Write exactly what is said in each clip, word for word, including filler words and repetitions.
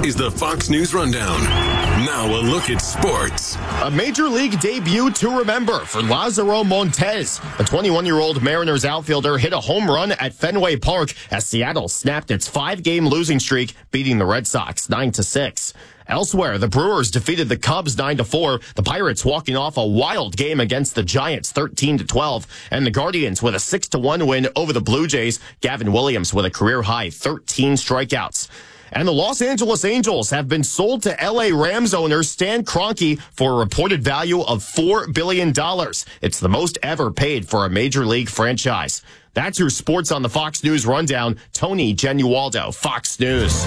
is the Fox News Rundown. Now a look at sports. A Major League debut to remember for Lázaro Montes. The twenty-one-year-old Mariners outfielder hit a home run at Fenway Park as Seattle snapped its five-game losing streak, beating the Red Sox nine to six. Elsewhere, the Brewers defeated the Cubs nine to four, the Pirates walking off a wild game against the Giants thirteen to twelve, and the Guardians with a six to one win over the Blue Jays, Gavin Williams with a career-high thirteen strikeouts. And the Los Angeles Angels have been sold to L A Rams owner Stan Kroenke for a reported value of four billion dollars. It's the most ever paid for a Major League franchise. That's your sports on the Fox News Rundown. Tony Genualdo, Fox News.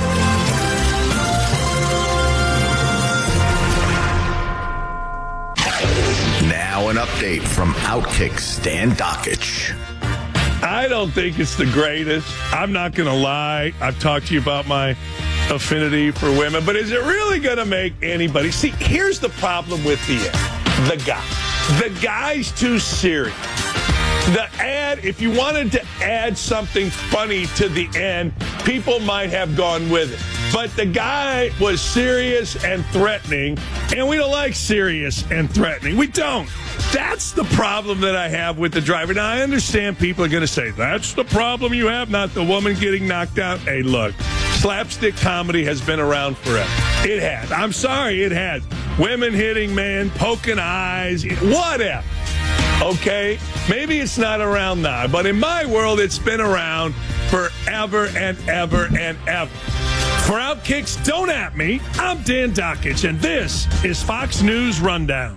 Now an update from Outkick Stan Dakich. I don't think it's the greatest. I'm not going to lie. I've talked to you about my affinity for women, but is it really going to make anybody? See, here's the problem with the ad. The guy. The guy's too serious. The ad, if you wanted to add something funny to the end, people might have gone with it. But the guy was serious and threatening, and we don't like serious and threatening. We don't. That's the problem that I have with the driver. Now, I understand people are going to say, that's the problem you have, not the woman getting knocked out. Hey, look, slapstick comedy has been around forever. It has. I'm sorry, it has. Women hitting men, poking eyes, whatever. Okay? Maybe it's not around now, but in my world, it's been around forever and ever and ever. For Outkicks, don't at me. I'm Dan Dakich, and this is Fox News Rundown.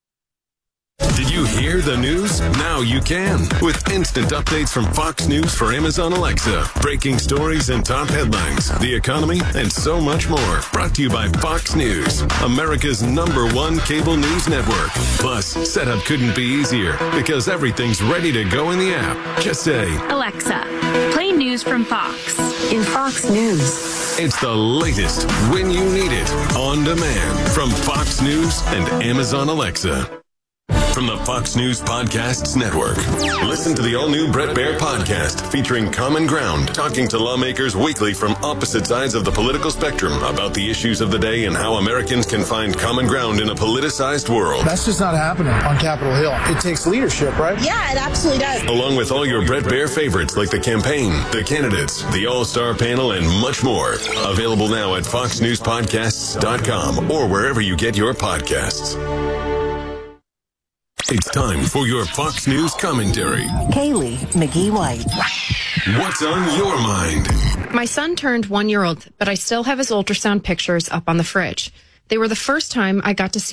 Did you hear the news? Now you can. With instant updates from Fox News for Amazon Alexa. Breaking stories and top headlines, the economy, and so much more. Brought to you by Fox News, America's number one cable news network. Plus, setup couldn't be easier because everything's ready to go in the app. Just say, Alexa, play news from Fox. In Fox News. It's the latest when you need it, on demand from Fox News and Amazon Alexa. From the Fox News Podcasts Network. Listen to the all-new Bret Baier podcast featuring Common Ground, talking to lawmakers weekly from opposite sides of the political spectrum about the issues of the day and how Americans can find common ground in a politicized world. That's just not happening on Capitol Hill. It takes leadership, right? Yeah, it absolutely does. Along with all your Bret Baier favorites like the campaign, the candidates, the all-star panel, and much more. Available now at fox news podcasts dot com or wherever you get your podcasts. It's time for your Fox News commentary. Kaylee McGee White. What's on your mind? My son turned one year old, but I still have his ultrasound pictures up on the fridge. They were the first time I got to see